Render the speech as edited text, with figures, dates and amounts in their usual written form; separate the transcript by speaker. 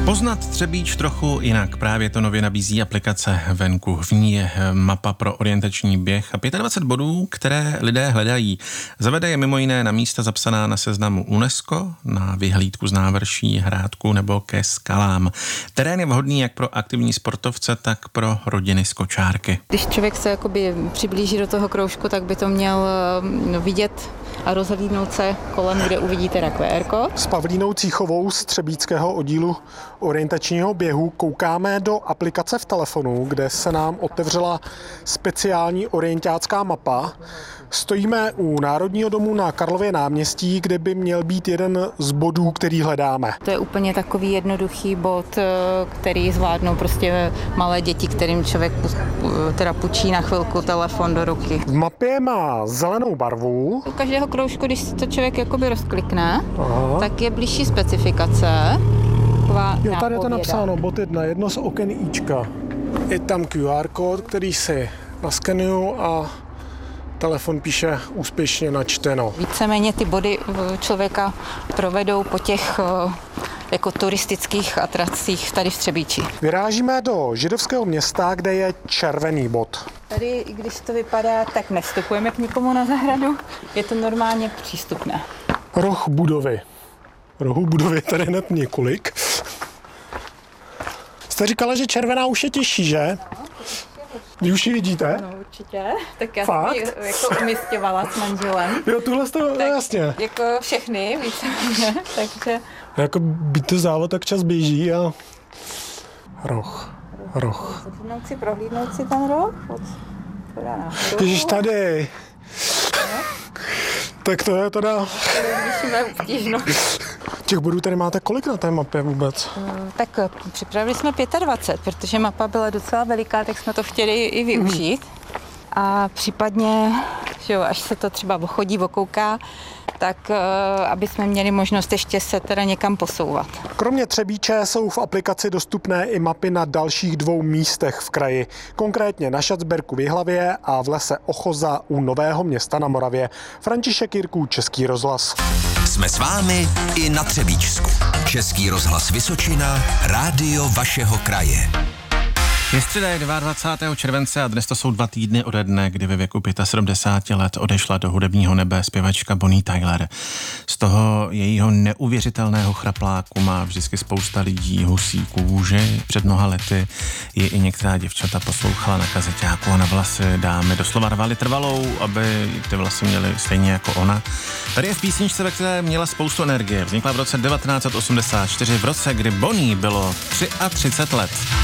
Speaker 1: Poznat Třebíč trochu jinak. Právě to nově nabízí aplikace Venku. V ní je mapa pro orientační běh a 25 bodů, které lidé hledají. Zavede je mimo jiné na místa zapsaná na seznamu UNESCO, na vyhlídku z návrší, hrádku nebo ke skalám. Terén je vhodný jak pro aktivní sportovce, tak pro rodiny s kočárky.
Speaker 2: Když člověk se jakoby přiblíží do toho kroužku, tak by to měl vidět a rozhlídnout se kolem, kde uvidíte na QR kód.
Speaker 3: S Pavlínou Cíchovou z třebíčského oddílu orientačního běhu koukáme do aplikace v telefonu, kde se nám otevřela speciální orientácká mapa. Stojíme u Národního domu na Karlově náměstí, kde by měl být jeden z bodů, který hledáme.
Speaker 2: To je úplně takový jednoduchý bod, který zvládnou prostě malé děti, kterým člověk teda půjčí na chvilku telefon do ruky.
Speaker 3: V mapě má zelenou barvu.
Speaker 2: U každého kroužku, když to člověk jakoby rozklikne, tak je blížší specifikace.
Speaker 3: Jo, tady je to napsáno, bod 1, jedno z oken Ička. Je tam QR kód, který si naskenuju a telefon píše úspěšně načteno.
Speaker 2: Víceméně ty body člověka provedou po těch jako turistických atracích tady v Třebíči.
Speaker 3: Vyrážíme do židovského města, kde je červený bod.
Speaker 2: Tady, i když to vypadá, tak nevstupujeme k nikomu na zahradu, je to normálně přístupné.
Speaker 3: Roh budovy. Rohů budovy je tady hned několik. Jste říkala, že červená už je těžší, že? Vy už ji vidíte?
Speaker 2: No určitě, tak já jsem ji jako umisťovala s manželem.
Speaker 3: Jo, tuhle to jasně.
Speaker 2: Jako všechny, víceméně, takže...
Speaker 3: Jako by to závod, tak čas běží a... Roh.
Speaker 2: Prohlídnout si ten roh?
Speaker 3: Ježiš, tady. Tak to je teda...
Speaker 2: Vyšíme obtížnost.
Speaker 3: Těch bodů tady máte kolik na té mapě vůbec?
Speaker 2: Tak připravili jsme 25, protože mapa byla docela veliká, tak jsme to chtěli i využít. A případně, že jo, až se to třeba ochodí, okouká, tak aby jsme měli možnost ještě se teda někam posouvat.
Speaker 3: Kromě Třebíče jsou v aplikaci dostupné i mapy na dalších 2 místech v kraji. Konkrétně na Šacberku v Jihlavě a v lese Ochoza u Nového Města na Moravě. František Jirků, Český rozhlas.
Speaker 4: Jsme s vámi i na Třebíčsku. Český rozhlas Vysočina, rádio vašeho kraje.
Speaker 1: Je středa 22. července a dnes to jsou 2 týdny ode dne, kdy ve věku 75 let odešla do hudebního nebe zpěvačka Bonnie Tyler. Z toho jejího neuvěřitelného chrapláku má vždycky spousta lidí husí kůži. Před mnoha lety ji i některá děvčata poslouchala na kazeťáku a na vlasy dámy doslova rvali trvalou, aby ty vlasy měly stejně jako ona. Tady je v písničce, ve které měla spoustu energie. Vznikla v roce 1984, v roce, kdy Bonnie bylo 33 let.